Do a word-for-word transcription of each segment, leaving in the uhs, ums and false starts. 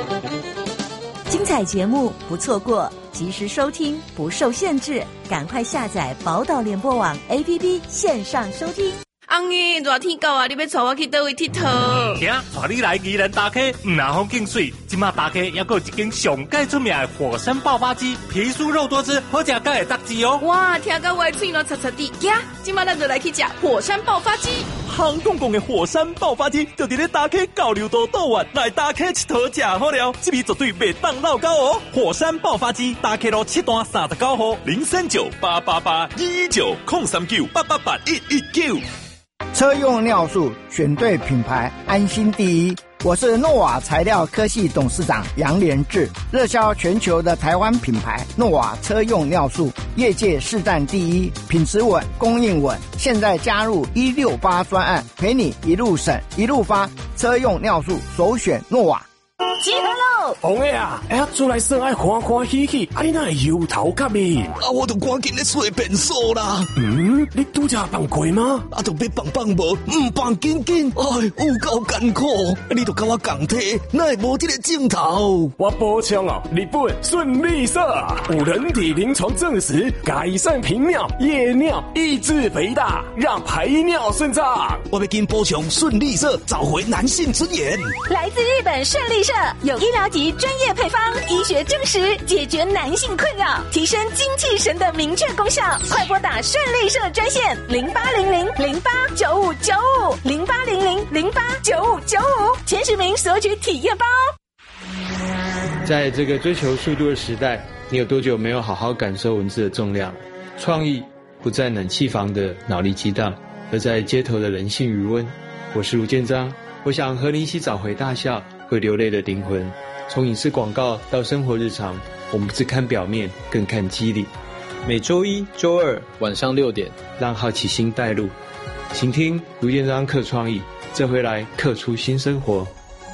精彩节目不错过，及时收听不受限制，赶快下载宝岛联播网 A P P 线上收听。 翁爷，热天到啊，你要带我去倒位佚佗？ 行，带你来宜兰大溪，唔但风景水，即马大溪还有一间上界出名的火山爆发鸡，皮酥肉多汁，好食甲会搭鸡哦。 哇，听到我的嘴都擦擦地，行，即马咱就来去食火山爆发鸡。 香港讲的火山爆发鸡，就伫咧大溪交流道倒弯来大溪佚佗食好了，这味绝对袂当落高哦。火山爆发鸡，大溪路七段三十九号零三九八八八二一九空三九八八八一一九。 车用尿素选对品牌，安心第一。我是诺瓦材料科技董事长杨连志，热销全球的台湾品牌诺瓦车用尿素，业界市占第一，品质稳，供应稳。现在加入一六八专案，陪你一路省一路发，车用尿素首选诺瓦。 集合喽！王爷啊，哎呀，出来耍爱欢欢喜喜，啊你哪会忧头壳呢？ 啊，我都赶紧咧找便所啦。 嗯，你拄则放过吗？ 啊，都要放放无，唔放紧紧，哎，有够艰苦。你都甲我讲体，哪会无这个镜头？ 我补充哦，日本顺利社有人体临床证实，改善频尿、夜尿，抑制肥大，让排尿顺畅。 我要紧补充顺利社，找回男性尊严。 来自日本顺利社。有医疗级专业配方，医学证实解决男性困扰，提升精气神的明确功效。快拨打顺利社专线零八零零零八九五九五零八零零零八九五九五，前十名索取体验包。 在这个追求速度的时代，你有多久没有好好感受文字的重量？创意不在冷气房的脑力激荡，而在街头的人性余温。我是卢建章，我想和你一起找回大笑会流泪的灵魂。从影视广告到生活日常，我们不只看表面，更看肌理。每周一、周二晚上六点，让好奇心带路，请听卢建章客创意，这回来客出新生活。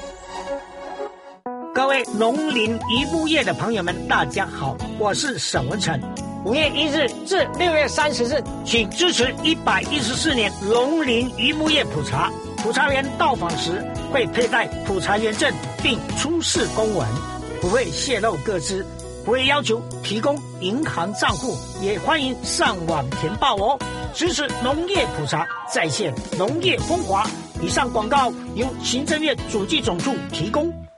各位农林渔牧业的朋友们，大家好，我是沈文成。五月一日至六月三十日，请支持一百一十四年农林渔牧业普查。普查员到访时会佩戴普查员证，并出示公文，不会泄露个资，不会要求提供银行账户，也欢迎上网填报哦。支持农业普查，再现农业风华。以上广告由行政院主计总处提供。